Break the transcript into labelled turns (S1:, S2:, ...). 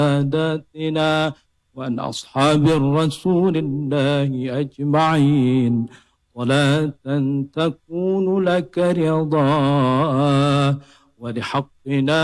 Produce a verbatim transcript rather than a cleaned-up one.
S1: ساداتنا وعن أصحاب الرسول الله أجمعين صلاة تكون لك رضا ولحقنا